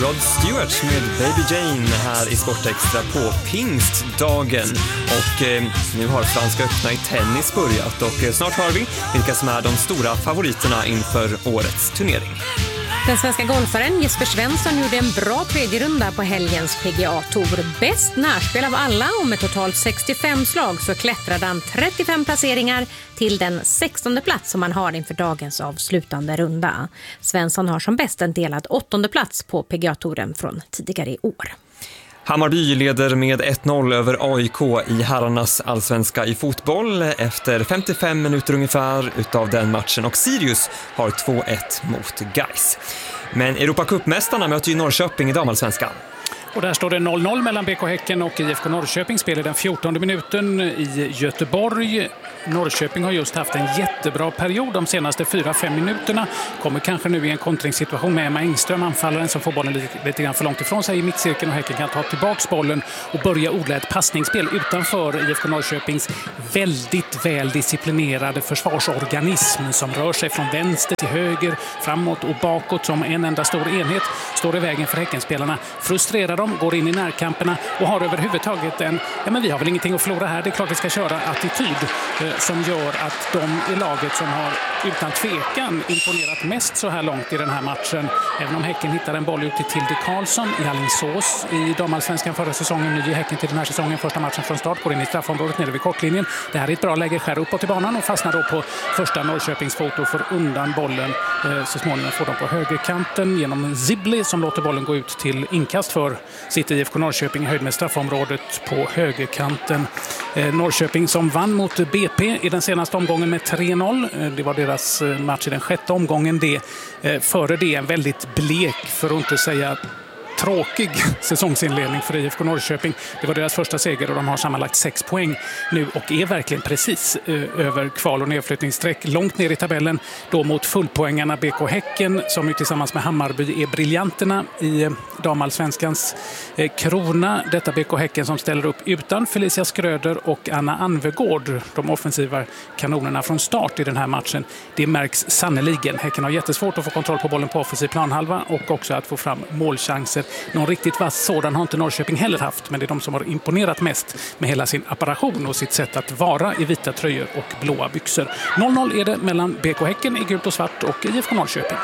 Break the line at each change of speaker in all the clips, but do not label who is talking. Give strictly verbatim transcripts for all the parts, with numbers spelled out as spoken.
Rod Stewart med Baby Jane här i Sportextra på pingstdagen. Och eh, nu har Franska öppna i tennis börjat och eh, snart har vi vilka som är de stora favoriterna inför årets turnering.
Den svenska golfaren Jesper Svensson gjorde en bra tredje runda på helgens P G A-tour. Bäst närspel av alla och med totalt sextiofem slag så klättrade han trettiofem placeringar till den sextonde plats som han har inför dagens avslutande runda. Svensson har som bäst en delad åttonde plats på P G A-touren från tidigare i år.
Hammarby leder med ett noll över A I K i herrarnas allsvenska i fotboll efter femtiofem minuter ungefär utav den matchen, och Sirius har två ett mot Gais. Men Europacup-mästarna möter ju Norrköping i damallsvenskan.
Och där står det noll noll mellan B K Häcken och I F K Norrköping. Spelar den fjortonde minuten i Göteborg. Norrköping har just haft en jättebra period de senaste fyra fem minuterna. Kommer kanske nu i en kontringssituation med Emma Engström, anfallaren som får bollen lite, lite grann för långt ifrån sig i mittcirkeln, och Häcken kan ta tillbaka bollen och börja odla ett passningsspel utanför I F K Norrköpings väldigt väl disciplinerade försvarsorganism som rör sig från vänster till höger, framåt och bakåt som en enda stor enhet. Står i vägen för Häckenspelarna, frustrerar dem, går in i närkamperna och har överhuvudtaget en, ja men vi har väl ingenting att förlora här, det är klart vi ska köra attityd som gör att de i laget som har utan tvekan imponerat mest så här långt i den här matchen. Även om Häcken hittar en boll ut till Tilde Karlsson i Alingsås i damallsvenskan förra säsongen, ny i Häcken till den här säsongen, första matchen från start, går in i straffområdet nere vid kortlinjen. Det här är ett bra läge, skär uppåt i banan och fastnar då på första Norrköpings fot och får undan bollen. Så småningom får de på högerkanten genom Zibli som låter bollen gå ut till inkast för sitt I F K Norrköping i höjd med straffområdet på högerkanten. Norrköping som vann mot B P i den senaste omgången med tre noll. Det var deras match i den sjätte omgången. Det, före det en väldigt blek, för att inte säga tråkig säsongsinledning för I F K Norrköping. Det var deras första seger och de har sammanlagt sex poäng nu och är verkligen precis eh, över kval- och nedflyttningssträck. Långt ner i tabellen då mot fullpoängarna B K Häcken som ju tillsammans med Hammarby är briljanterna i eh, damallsvenskans eh, krona. Detta B K Häcken som ställer upp utan Felicia Skröder och Anna Anvegård, de offensiva kanonerna från start i den här matchen. Det märks sannoliken. Häcken har jättesvårt att få kontroll på bollen på offensiv planhalva och också att få fram målchanser. Någon riktigt vass sådan har inte Norrköping heller haft, men det är de som har imponerat mest med hela sin apparation och sitt sätt att vara i vita tröjor och blåa byxor. noll noll är det mellan B K Häcken i gult och svart och I F K Norrköping.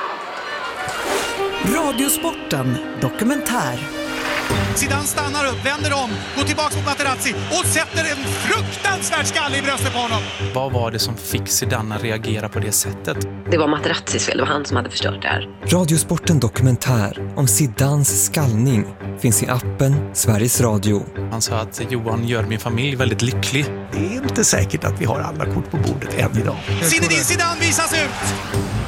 Radiosporten dokumentär.
Zidane stannar upp, vänder om, går tillbaka mot Materazzi och sätter en fruktansvärd skalle i bröstet på honom.
Vad var det som fick Zidane att reagera på det sättet?
Det var Materazzis fel, det var han som hade förstört det här.
Radiosporten dokumentär om Zidanes skallning finns i appen Sveriges Radio.
Han sa att Johan gör min familj väldigt lycklig.
Det är inte säkert att vi har alla kort på bordet än idag.
Zinedine Zidane visas ut!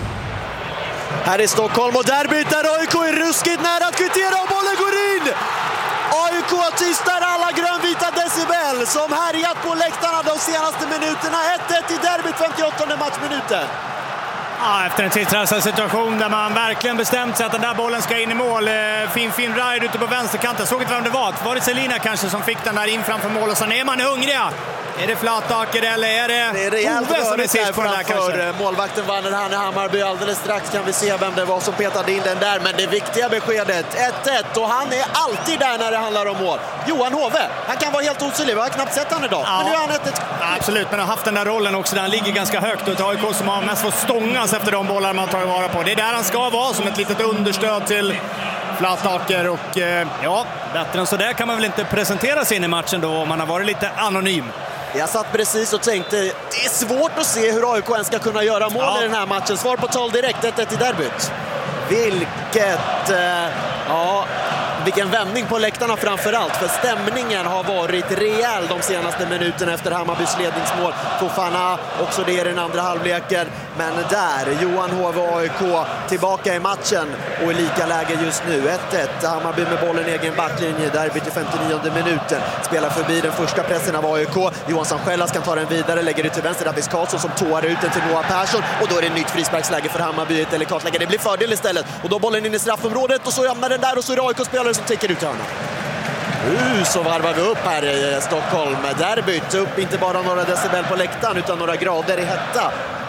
Här är Stockholm och derbyt där A I K är ruskigt nära att kvittera och bollen går in! A I K tystar alla grönvita decibel som härjat på läktarna de senaste minuterna. ett ett i derbyt, femtioåttonde matchminuten.
Ja, efter en tidsrensad situation där man verkligen bestämt sig att den där bollen ska in i mål. Fin, fin ride ute på vänsterkanten. Såg inte vem det var. Var det Selina kanske som fick den där in framför mål och så är man hungriga. Är det Flataker eller är det,
det är rejält
Ove som är sist på den där kanske?
Målvakten vann han i Hammarby. Alldeles strax kan vi se vem det var som petade in den där. Men det viktiga beskedet, ett ett. Och han är alltid där när det handlar om mål. Johan Hove, han kan vara helt osynlig. Vi har knappt sett han idag.
Ja.
Men nu är han ett ett.
Ja, absolut, men har haft den där rollen också där han ligger ganska högt. Och ett A I K som har mest fått stångas efter de bollar man tar vara på. Det är där han ska vara, som ett litet understöd till Flataker. Och eh, ja, bättre än så där kan man väl inte presentera sig in i matchen då om man har varit lite anonym.
Jag satt precis och tänkte, det är svårt att se hur A I K ens ska kunna göra mål ja. i den här matchen. Svar på tal direkt, ett ett i derbyt. Vilket, eh, ja, vilken vändning på läktarna framförallt. För stämningen har varit rejäl de senaste minuterna efter Hammarbys ledningsmål. Fofana också det i den andra halvleken. Men där, Johan Hove och A I K tillbaka i matchen och i lika läge just nu. ett ett, Hammarby med bollen i egen backlinje, derbyt i femtionionde minuten. Spelar förbi den första pressen av A I K. Johansson Skällas kan ta den vidare, lägger ut till vänster. Davis Karlsson som tåar ut den till Noah Persson. Och då är det nytt frisparksläge för Hammarby, ett delikat läge. Det blir fördel istället. Och då bollen in i straffområdet och så hamnar den där och så är det A I K-spelare som täcker ut hörnan. Uh, så varvar vi upp här i Stockholm. Derbyt upp inte bara några decibel på läktaren utan några grader i hetta.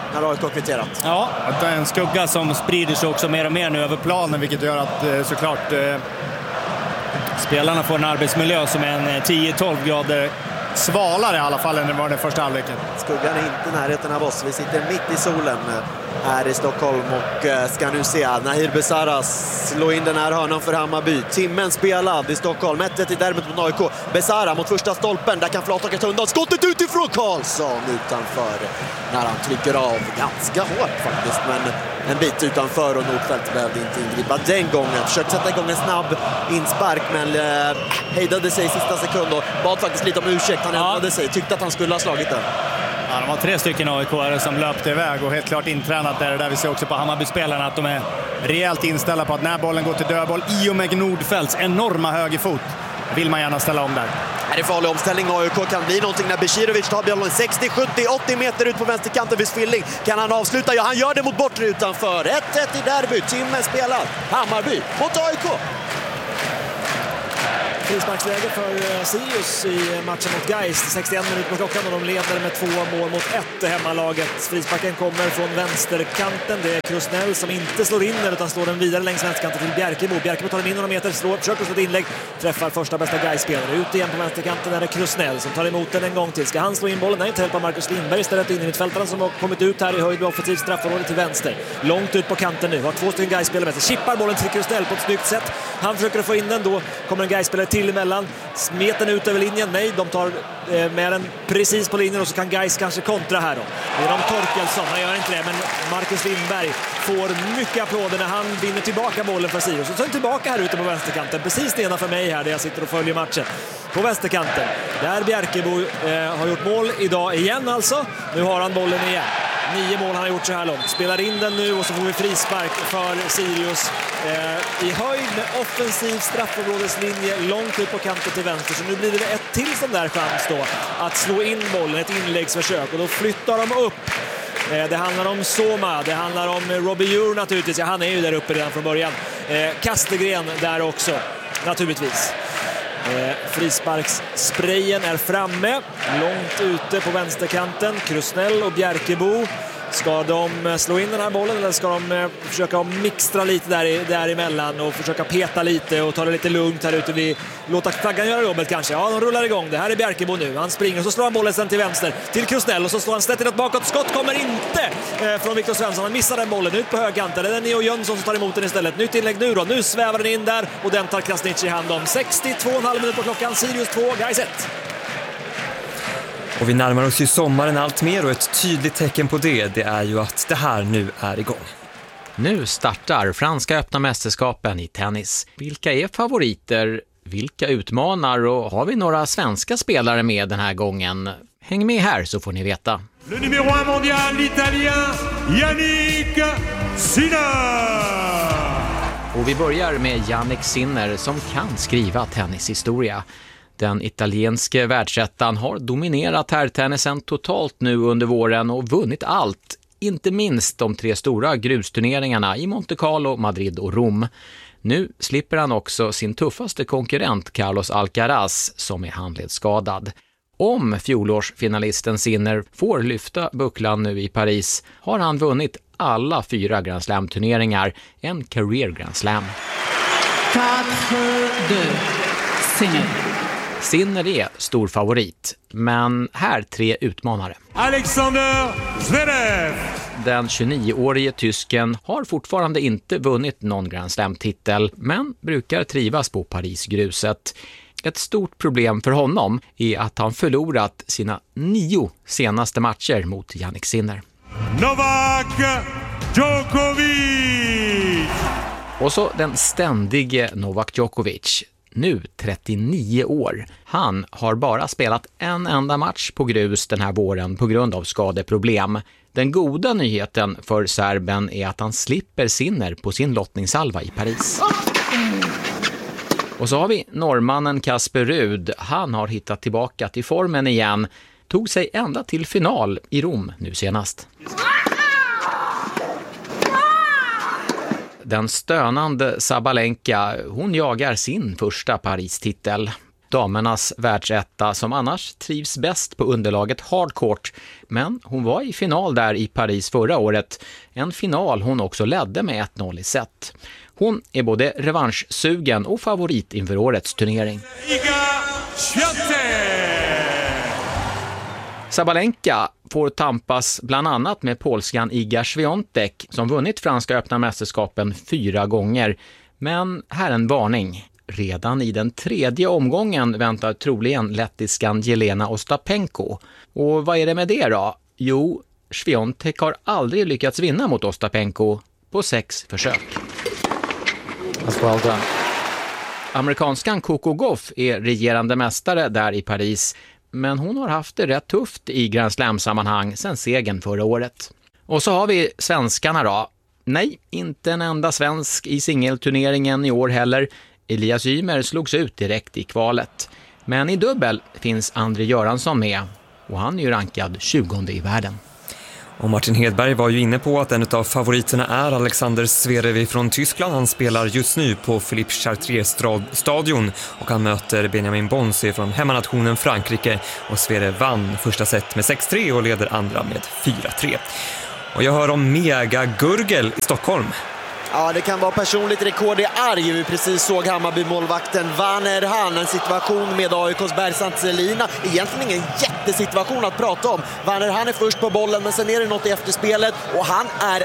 när A I K kvitterat.
Ja, det är en skugga som sprider sig också mer och mer nu över planen, vilket gör att eh, såklart eh, spelarna får en arbetsmiljö som är en tio tolv grader svalare i alla fall än det var den första halvleken.
Skuggan är inte i närheten av oss. Vi sitter mitt i solen här i Stockholm och ska nu se Nahir Besara slå in den här hörnan för Hammarby. Timmen spelad i Stockholm. ett ett i derbyt mot A I K. Besara mot första stolpen. Där kan Flataker ta undan. Skottet utifrån Karlsson utanför. När han trycker av ganska hårt faktiskt. Men en bit utanför och Nordfeldt behövde inte ingripa den gången. Försökte sätta igång en snabb inspark men eh, hejdade sig i sista sekund och bad faktiskt lite om ursäkt. Han ändrade ja. sig. Tyckte att han skulle ha slagit den.
Ja, de var tre stycken A I K-are som löpte iväg och helt klart intränat där. Där vi ser också på Hammarby-spelarna att de är rejält inställda på att när bollen går till dödboll i och med Nordfeldts enorma högerfot vill man gärna ställa om där.
Är det farlig omställning? A I K kan bli någonting när Bekirovic tar bollen sextio, sjuttio, åttio meter ut på vänsterkanten vid Svilling. Kan han avsluta? Ja, han gör det mot bortre utanför. ett ett i derby. Timmen spelar. Hammarby mot A I K.
Frisparksläge för Sirius i matchen mot Gais. sextioen minuter på klockan och de leder med två mål mot ett hemmalaget. Frisparken kommer från vänsterkanten. Det är Krusnell som inte slår in den utan slår den vidare längs vänsterkanten till Bjerkebo. Bjerkebo tar den in några meter, slår, försöker slå ett inlägg, träffar första bästa Gais-spelare. Ut igen på vänsterkanten är det Krusnell som tar emot den en gång till. Ska han slå in bollen? Nej, inte hjälpa Marcus Lindberg istället in i mittfältaren som har kommit ut här i höjd med offensivt straffområde till vänster. Långt ut på kanten nu. Har två stycken Gais-spelare med sig. Chippar bollen till Krusnell på ett snyggt sätt. Han försöker få in den, då kommer en Gais-spelare till emellan. Smet den ut över linjen. Nej, de tar eh, med den precis på linjen och så kan Gais kanske kontra här då. Genom Torkelsson, han gör inte det, men Marcus Lindberg får mycket applåder när han vinner tillbaka bollen för Sirius. Och så är han tillbaka här ute på vänsterkanten, precis nedanför mig här där jag sitter och följer matchen. På vänsterkanten, där Bjerkebo eh, har gjort mål idag igen alltså. Nu har han bollen igen. Nio mål han har gjort så här långt. Spelar in den nu och så får vi frispark för Sirius eh, i höjd med offensiv straffområdeslinje långt ut på kanten till vänster. Så nu blir det ett till sån där chans då att slå in bollen, ett inläggsförsök. Och då flyttar de upp. Eh, det handlar om Soma, det handlar om Robbie Ure naturligtvis. Ja, han är ju där uppe redan från början. Eh, Kastegren där också, naturligtvis. Eh, frisparkssprayen är framme, långt ute på vänsterkanten. Krusnell och Bjerkebo, ska de slå in den här bollen eller ska de eh, försöka mixtra lite där, däremellan och försöka peta lite och ta det lite lugnt här ute? Vi låter flaggan göra jobbet kanske. Ja, de rullar igång. Det här är Bjerkebo nu. Han springer och så slår han bollen sen till vänster till Krusnell och så slår han snett inåt bakåt. Skott kommer inte eh, från Viktor Svensson. Han missar den bollen ut på högkanten. Det är Neo Jönsson som tar emot den istället. Nytt inlägg nu då. Nu svävar den in där och den tar Krasniqi i hand om. sextiotvå komma fem minuter på klockan. Sirius två, Gais ett.
Och vi närmar oss ju sommaren allt mer och ett tydligt tecken på det, det är ju att det här nu är igång.
Nu startar franska öppna mästerskapen i tennis. Vilka är favoriter? Vilka utmanar? Och har vi några svenska spelare med den här gången? Häng med här så får ni veta.
Le numéro un mondial, l'italien Jannik Sinner!
Och vi börjar med Jannik Sinner som kan skriva tennishistoria. Den italienske världsettan har dominerat herrtennisen totalt nu under våren och vunnit allt. Inte minst de tre stora grusturneringarna i Monte Carlo, Madrid och Rom. Nu slipper han också sin tuffaste konkurrent Carlos Alcaraz som är handledsskadad. Om fjolårsfinalisten Sinner får lyfta bucklan nu i Paris har han vunnit alla fyra Grand Slam-turneringar, en career Grand Slam.
fyra två Sinner.
Sinner är stor favorit, men här tre utmanare.
Alexander Zverev.
Den tjugonioårige tysken har fortfarande inte vunnit någon Grand Slam-titel, men brukar trivas på Parisgruset. Ett stort problem för honom är att han förlorat sina nio senaste matcher mot Jannik Sinner.
Novak Djokovic.
Och så den ständige Novak Djokovic. Nu trettionio år. Han har bara spelat en enda match på grus den här våren på grund av skadeproblem. Den goda nyheten för serben är att han slipper Sinner på sin lottningssalva i Paris. Och så har vi norrmannen Kasper Ruud. Han har hittat tillbaka till formen igen. Tog sig ända till final i Rom nu senast. Den stönande Sabalenka, hon jagar sin första Paris-titel. damernas världsetta som annars trivs bäst på underlaget hardcourt. Men hon var i final där i Paris förra året. En final hon också ledde med ett noll i set. Hon är både revanschsugen och favorit inför årets turnering. Sabalenka får tampas bland annat med polskan Iga Swiatek som vunnit franska öppna mästerskapen fyra gånger. Men här en varning. Redan i den tredje omgången väntar troligen lettiskan Jelena Ostapenko. Och vad är det med det då? Jo, Swiatek har aldrig lyckats vinna mot Ostapenko på sex försök. That's well done. Amerikanskan Coco Gauff är regerande mästare där i Paris. Men hon har haft det rätt tufft i Grand Slam-sammanhang sedan segern förra året. Och så har vi svenskarna då. Nej, inte en enda svensk i singelturneringen i år heller. Elias Ymer slogs ut direkt i kvalet. Men i dubbel finns André Göransson med. Och han är ju rankad tjugonde i världen.
Och Martin Hedberg var ju inne på att en av favoriterna är Alexander Zverev från Tyskland. Han spelar just nu på Philippe Chartier-stadion och han möter Benjamin Bonzi från hemmanationen Frankrike. Och Zverev vann första set med sex tre och leder andra med fyra tre. Och jag hör om Mega Gurgel i Stockholm.
Ja, det kan vara personligt rekord i arg. Vi precis såg Hammarby-målvakten Vanner Han. En situation med A I K:s Bergsant Selina. Egentligen ingen jättesituation att prata om. Vanner Han är först på bollen, men sen är det något i efterspelet. Och han är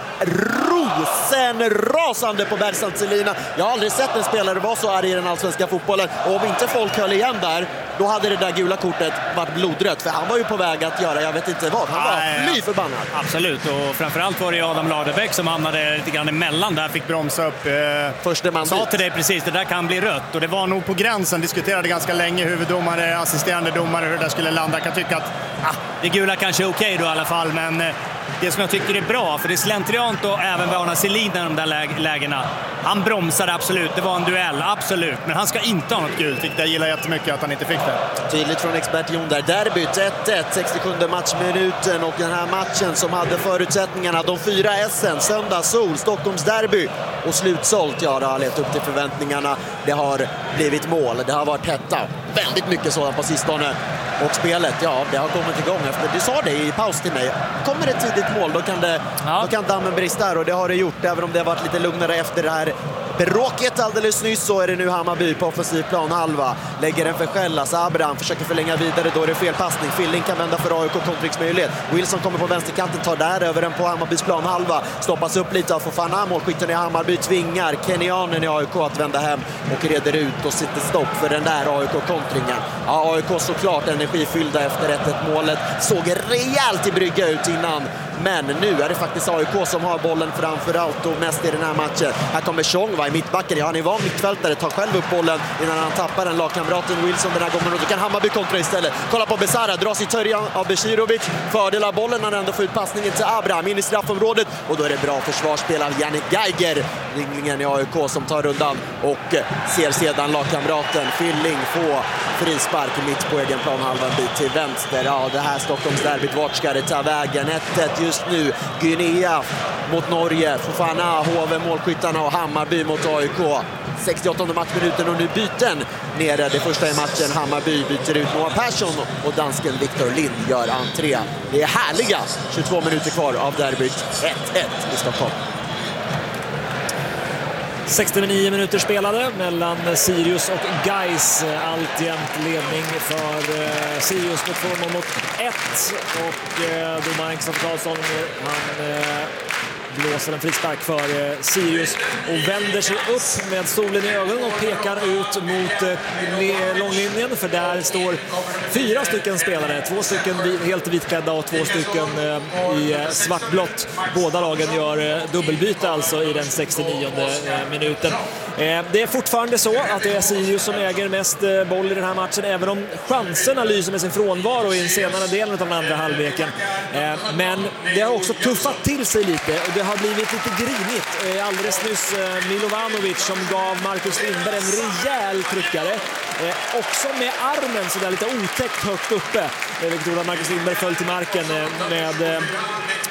rosenrasande på Bergsant Selina. Jag har aldrig sett en spelare vara så arg i den allsvenska fotbollen. Och om inte folk höll igen där, då hade det där gula kortet varit blodrött. För han var ju på väg att göra, jag vet inte vad. Han var fly förbannad.
Absolut, och framförallt var det Adam Ladebäck som hamnade lite grann emellan där. Fick bromsa upp. Eh,
Första man
sa till dig precis, det där kan bli rött. Och det var nog på gränsen, diskuterade ganska länge huvuddomare, assisterande domare, hur det där skulle landa. Jag kan tycka att ah, det gula kanske är okej då i alla fall, men eh, det som jag tycker är bra, för det är slentriant och även varna Selina i de där läg- lägena. Han bromsade absolut, det var en duell, absolut. Men han ska inte ha något gult, vilket jag gillar jättemycket att han inte fick det.
Tydligt från expert Jon där. Derbyt ett ett, sextiosjunde matchminuten, och den här matchen som hade förutsättningarna, de fyra S'en, söndag, sol, Stockholms derby och slutsålt. Ja, det har lett upp till förväntningarna. Det har blivit mål, det har varit hetta. Väldigt mycket sådant på sistone. Och spelet, ja, det har kommit igång efter. Du sa det i paus till mig. Kommer ett tidigt mål, då kan, det, ja. då kan dammen brista, och det har det gjort. Även om det har varit lite lugnare efter det här bråket alldeles nyss, så är det nu Hammarby på offensiv plan halva. Lägger en för Skällas. Abraham försöker förlänga vidare, då är det felpassning. Filling kan vända för A I K, kontringsmöjlighet. Wilson kommer på vänsterkanten, tar där över den på Hammarbys plan halva. Stoppas upp lite av Fofana. Målskytten i Hammarby tvingar Kenyanen i A I K att vända hem och reder ut och sitter stopp för den där A I K-kontringen. Ja, A I K såklart energifyllda efter ett ett målet. Såg rejält i brygga ut innan. Men nu är det faktiskt A I K som har bollen framför allt och mest i den här matchen. Här kommer Tjong, var i mittbacken. Ja, han är van mittfältare, tar själv upp bollen innan han tappar den. Lagkamraten Wilson den här gången, och då kan Hammarby kontra istället. Kolla på Besara, dras i törjan av Besirovic. Fördel av bollen, han ändå får ut passningen till Abraham in i straffområdet. Och då är det bra försvarsspel av Jannik Geiger, ringlingen i A I K, som tar rundan och ser sedan lagkamraten Filling få frispark mitt på egen plan, halva bit till vänster. Ja, det här Stockholms derbyt, vart ska det ta vägen? ett ett just nu. Guinea mot Norge, Fofana, H V, målskyttarna, och Hammarby mot A I K. sextioåttonde matchminuten, och nu byten nere. Det första i matchen, Hammarby byter ut Noah Persson och dansken Victor Lind gör entré. Det är härliga tjugotvå minuter kvar av derbyt. ett ett i Stockholm.
sextionio minuter spelade mellan Sirius och Gais. Alltjämt ledning för eh, Sirius med två noll mot ett. Och eh, domaren Kristoffer Karlsson, han eh, blåser en frispark för eh, Sirius och vänder sig upp med solen i ögonen och pekar ut mot eh, långlinjen, för där står fyra stycken spelare, två stycken helt vitklädda och två stycken eh, i eh, svartblått. Båda lagen gör eh, dubbelbyte alltså i den sextionionde eh, minuten. Eh, det är fortfarande så att det är Sirius som äger mest eh, boll i den här matchen, även om chanserna lyser med sin frånvaro i den senare delen av den andra halvleken. Eh, men det har också tuffat till sig lite, och det har blivit lite grinigt. Eh, alldeles nyss eh, Milovanovic som gav Marcus Lindberg en rejäl tryckare. Eh, också med armen så där lite otäckt högt uppe. Eh, vilket gjorde att Marcus Lindberg föll till marken eh, med... Eh,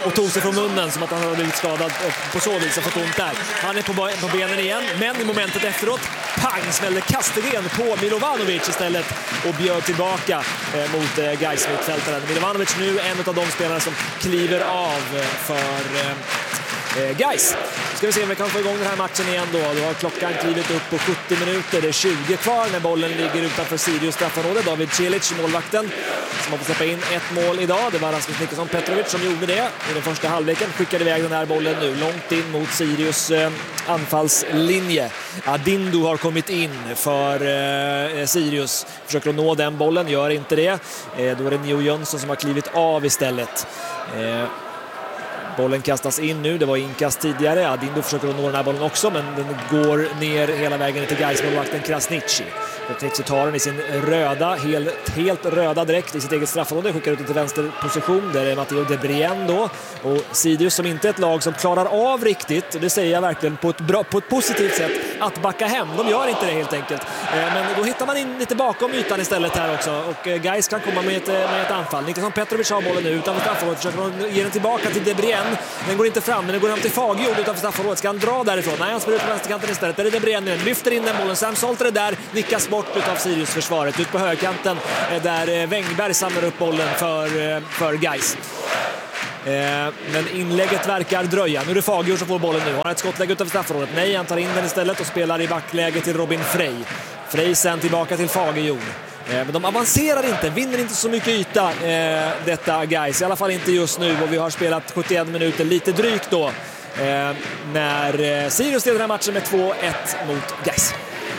och tog sig från munnen som att han hade blivit skadad på så vis och fått ont där. Han är på, på benen igen, men i momentet efteråt pang smällde Kastegren på Milovanovic istället och bjöd tillbaka eh, mot eh, Gais mittfältaren. Milovanovic nu en av de spelare som kliver av för eh, Gais. Ska vi se om vi kan få igång den här matchen igen då. Då har klockan klivit upp på sjuttio minuter. Det är tjugo kvar när bollen ligger utanför Sirius straffområde. David Cilic, målvakten, som har fått släppa in ett mål idag. Det var Rasmus Niklasson Petrovic som gjorde det i den första halvleken. Skickade iväg den här bollen nu långt in mot Sirius eh, anfallslinje. Adindu har kommit in för eh, Sirius. Försöker att nå den bollen, gör inte det. Eh, då är det Neo Jönsson som har klivit av istället. Eh, Bollen kastas in nu, det var inkast tidigare. Adindu försöker att nå den här bollen också, men den går ner hela vägen till Gais-målvakten Krasniqi. Krasniqi tar den i sin röda, helt, helt röda dräkt i sitt eget straffområde, skickar ut den till vänster position. Där är Matteo De Brien då. Och Sirius som inte är ett lag som klarar av riktigt, och det säger jag verkligen på ett, bra, på ett positivt sätt, att backa hem. De gör inte det helt enkelt. Men då hittar man in lite bakom ytan istället här också. Och Gais kan komma med ett, med ett anfall. Niklasson Petrovic har bollen nu utanför straffområdet, försöker ge den tillbaka till De Brien. Den går inte fram, men den går fram till Fagerjord utanför straffområdet. Ska han dra därifrån? Nej, han spelar ut på vänsterkanten istället. Där är De Brien nu. Lyfter in den bollen. Sam Solter är där. Nickas bort utav Sirius-försvaret. Ut på högerkanten där Wängberg samlar upp bollen för, för Gais. Men inlägget verkar dröja. Nu är det Fagerjord som får bollen nu. Har ett skottläge utanför straffområdet. Nej, han tar in den istället och spelar i backläge till Robin Frey. Frey sen tillbaka till Fagerjord. Men de avancerar inte, vinner inte så mycket yta eh, detta Gais, i alla fall inte just nu, och vi har spelat sjuttioen minuter, lite drygt då eh, när eh, Sirius leder den här matchen med två ett mot Gais.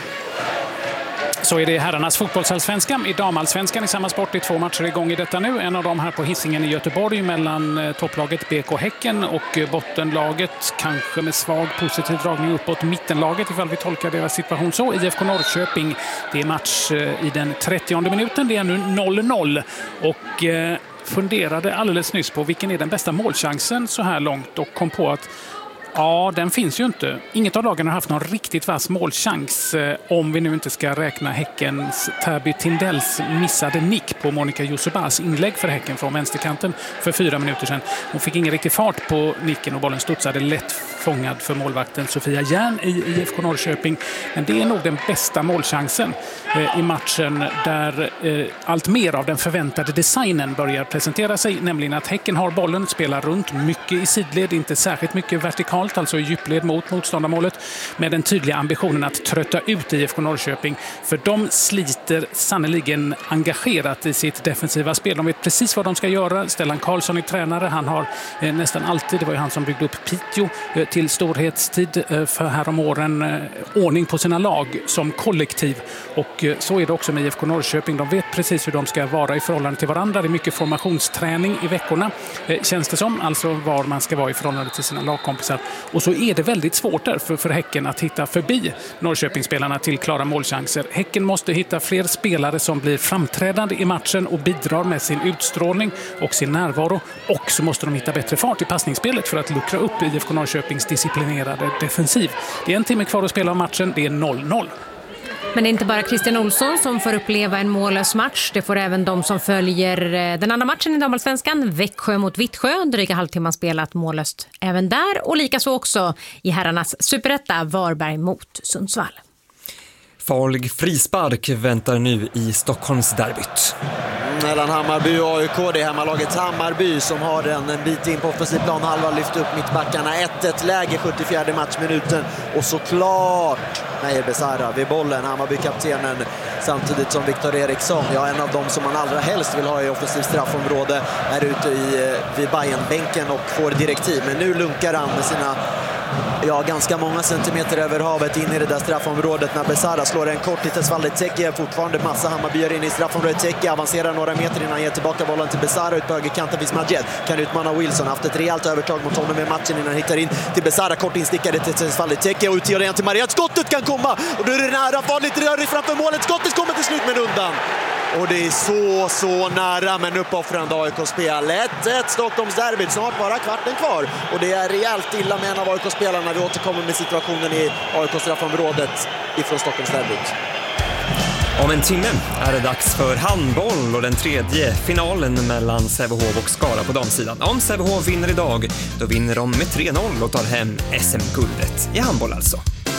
Så är det herrarnas fotbollsallsvenskan. I damallsvenskan i samma sport är två matcher igång i detta nu. En av dem här på Hisingen i Göteborg mellan topplaget B K Häcken och bottenlaget, kanske med svag positiv dragning uppåt mittenlaget ifall vi tolkar deras situation så. I F K Norrköping, det är match i den trettionde minuten. Det är nu noll noll och eh, funderade alldeles nyss på vilken är den bästa målchansen så här långt och kom på att ja, den finns ju inte. Inget av lagen har haft någon riktigt vass målchans eh, om vi nu inte ska räkna Häckens Täby Tindells missade nick på Monica Josebas inlägg för Häcken från vänsterkanten för fyra minuter sedan. Hon fick ingen riktig fart på nicken och bollen studsade lätt fångad för målvakten Sofia Järn i I F K Norrköping. Men det är nog den bästa målchansen eh, i matchen där eh, allt mer av den förväntade designen börjar presentera sig. Nämligen att Häcken har bollen, spelar runt mycket i sidled, inte särskilt mycket vertikalt, alltså i djupled mot motståndarmålet, med den tydliga ambitionen att trötta ut I F K Norrköping, för de sliter sannoliken engagerat i sitt defensiva spel. De vet precis vad de ska göra. Stellan Karlsson är tränare, han har eh, nästan alltid, det var ju han som byggde upp Piteå eh, till storhetstid eh, för här om åren, eh, ordning på sina lag som kollektiv, och eh, så är det också med I F K Norrköping. De vet precis hur de ska vara i förhållande till varandra. Det är mycket formationsträning i veckorna, eh, känns det som, alltså var man ska vara i förhållande till sina lagkompisar. Och så är det väldigt svårt där för, för Häcken att hitta förbi Norrköpingsspelarna till klara målchanser. Häcken måste hitta fler spelare som blir framträdande i matchen och bidrar med sin utstrålning och sin närvaro. Och så måste de hitta bättre fart i passningsspelet för att luckra upp I F K Norrköpings disciplinerade defensiv. Det är en timme kvar att spela av matchen, det är noll noll.
Men det är inte bara Christian Olsson som får uppleva en mållös match. Det får även de som följer den andra matchen i damallsvenskan. Växjö mot Vittsjö. Dryga halvtimman spelat mållöst även där. Och likaså också i herrarnas superetta Varberg mot Sundsvall.
Farlig frispark väntar nu i Stockholmsderbyt.
Mellan Hammarby och A I K. Det är hemmalagets Hammarby som har den en bit in på offensiv plan. Halva lyft upp mittbackarna. ett ett läge, sjuttiofjärde matchminuten. Och såklart Nair Besara vid bollen. Hammarby-kaptenen samtidigt som Viktor Eriksson. Ja, en av dem som man allra helst vill ha i offensiv straffområde är ute i, vid Bayern-bänken och får direktiv. Men nu lunkar han med sina ja, ganska många centimeter över havet in i det där straffområdet när Besara slår en kort till Tesvalde Teki. Fortfarande massa Hammarbyar in i straffområdet. Teki avancerar några meter innan han ger tillbaka bollen till Besara ut på högerkanten. Vismajed kan utmana Wilson. Haft ett rejält övertag mot honom i matchen innan han hittar in till Besara. Kort instickade till Tesvalde Teki och utgör igen till Maria. Skottet kan komma och då är det nära. Farligt rörigt framför målet. Skottet kommer till slut med undan. Och det är så, så nära, men uppoffrande A I K-spel. ett ett Stockholmsderbyt, snart bara kvarten kvar. Och det är rejält illa med en av A I K-spelarna. Vi återkommer med situationen i A I K-straffområdet ifrån Stockholmsderbyt.
Om en timme är det dags för handboll och den tredje finalen mellan Sävehof och Skara på damsidan. Om Sävehof vinner idag, då vinner de med tre noll och tar hem S M-guldet i handboll alltså.